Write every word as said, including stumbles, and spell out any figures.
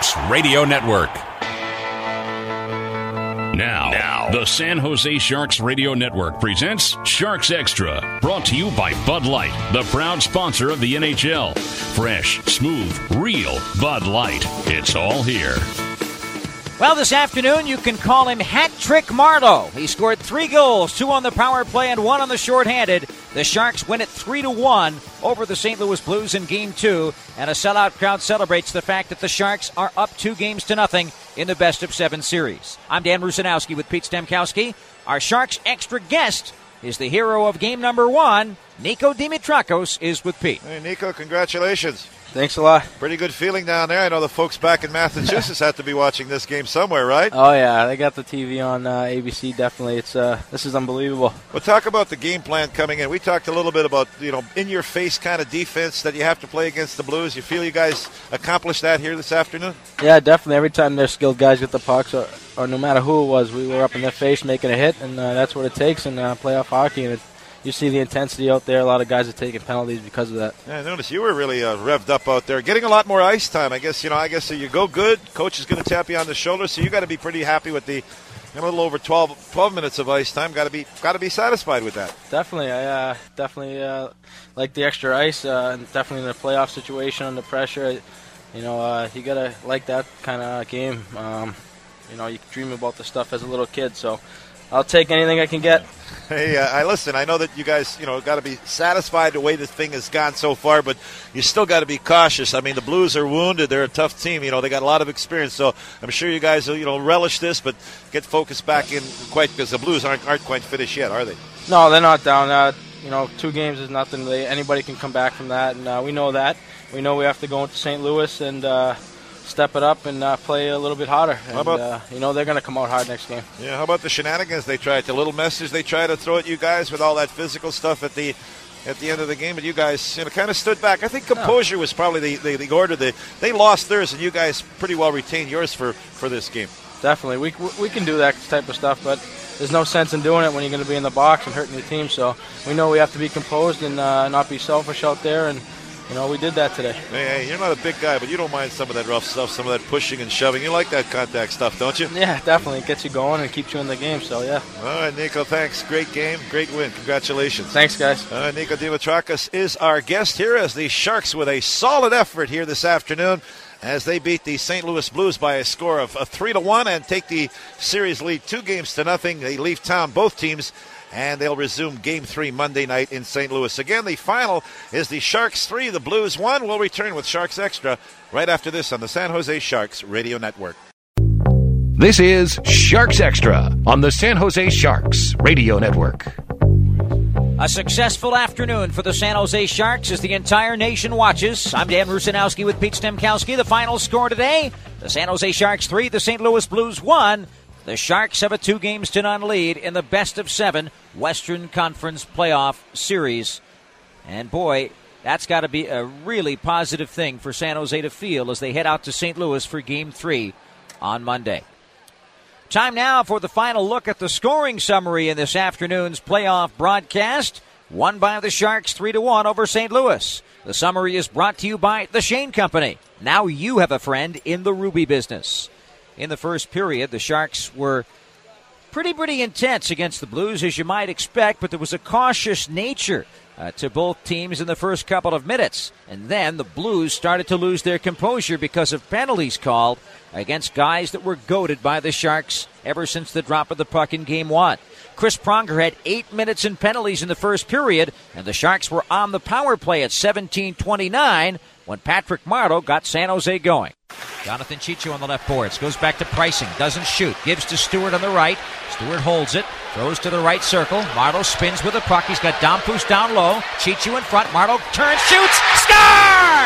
Sharks Radio Network. Now, now, the San Jose Sharks Radio Network presents Sharks Extra, brought to you by Bud Light, the proud sponsor of the N H L. Fresh, smooth, real Bud Light. It's all here. Well, this afternoon you can call him Hat Trick Marleau. He scored three goals, two on the power play and one on the shorthanded. The Sharks win it three to one over the Saint Louis Blues in Game two, and a sellout crowd celebrates the fact that the Sharks are up two games to nothing in the best of seven series. I'm Dan Rusanowski with Pete Stemkowski. Our Sharks Extra guest is the hero of game number one. Nico Dimitrakos is with Pete. Hey, Nico, congratulations. Thanks a lot. Pretty good feeling down there. I know the folks back in Massachusetts have to be watching this game somewhere, right? Oh, yeah. They got the T V on uh, A B C, definitely. It's uh, This is unbelievable. Well, talk about the game plan coming in. We talked a little bit about, you know, in-your-face kind of defense that you have to play against the Blues. You feel you guys accomplished that here this afternoon? Yeah, definitely. Every time their skilled guys get the pucks, or, or no matter who it was, we were up in their face making a hit, and uh, that's what it takes in uh, playoff hockey. And it, you see the intensity out there. A lot of guys are taking penalties because of that. Yeah, I noticed you were really uh, revved up out there, getting a lot more ice time. I guess you know. I guess so you go good. Coach is going to tap you on the shoulder, so you got to be pretty happy with the a little over twelve, twelve minutes of ice time. Got to be got to be satisfied with that. Definitely, I uh, definitely uh, like the extra ice, uh, and definitely in a playoff situation under pressure. You know, uh, you gotta like that kind of game. Um, you know, you dream about the stuff as a little kid, so I'll take anything I can get. Hey, uh, I listen. I know that you guys, you know, got to be satisfied the way this thing has gone so far, but you still got to be cautious. I mean, the Blues are wounded; they're a tough team. You know, they got a lot of experience, so I'm sure you guys will, you know, relish this, but get focused back in quite because the Blues aren't aren't quite finished yet, are they? No, they're not down. Uh, you know, two games is nothing. They, anybody can come back from that, and uh, we know that. We know we have to go into Saint Louis and uh, step it up and uh, play a little bit harder. And, how about, uh, you know, they're going to come out hard next game. Yeah, how about the shenanigans they tried, the little message they tried to throw at you guys with all that physical stuff at the at the end of the game, but you guys, you know, kind of stood back. I think composure was probably the, the, the order. They, they lost theirs, and you guys pretty well retained yours for, for this game. Definitely. We, we can do that type of stuff, but there's no sense in doing it when you're going to be in the box and hurting your team. So we know we have to be composed and uh, not be selfish out there, and you know, we did that today. Hey, hey, you're not a big guy, but you don't mind some of that rough stuff, some of that pushing and shoving. You like that contact stuff, don't you? Yeah, definitely. It gets you going and keeps you in the game, so yeah. All right, Nico, thanks. Great game, great win. Congratulations. Thanks, guys. Uh, Nico Dimitrakos is our guest here as the Sharks with a solid effort here this afternoon as they beat the Saint Louis Blues by a score of a three to one and take the series lead two games to nothing. They leave town, both teams, and they'll resume Game three Monday night in Saint Louis. Again, the final is the Sharks three, the Blues one. We'll return with Sharks Extra right after this on the San Jose Sharks Radio Network. This is Sharks Extra on the San Jose Sharks Radio Network. A successful afternoon for the San Jose Sharks as the entire nation watches. I'm Dan Rusanowski with Pete Stemkowski. The final score today, the San Jose Sharks three, the Saint Louis Blues one. The Sharks have a two games to none lead in the best of seven Western Conference playoff series. And boy, that's got to be a really positive thing for San Jose to feel as they head out to Saint Louis for Game three on Monday. Time now for the final look at the scoring summary in this afternoon's playoff broadcast. Won by the Sharks three to one over Saint Louis. The summary is brought to you by the Shane Company. Now you have a friend in the Ruby business. In the first period, the Sharks were pretty, pretty intense against the Blues, as you might expect, but there was a cautious nature uh, to both teams in the first couple of minutes. And then the Blues started to lose their composure because of penalties called against guys that were goated by the Sharks ever since the drop of the puck in Game one. Chris Pronger had eight minutes in penalties in the first period, and the Sharks were on the power play at seventeen twenty-nine when Patrick Marleau got San Jose going. Jonathan Chicho on the left boards. Goes back to Pricing. Doesn't shoot. Gives to Stewart on the right. Stewart holds it. Throws to the right circle. Marleau spins with the puck. He's got Domfus down low. Chicho in front. Marleau turns, shoots, scores!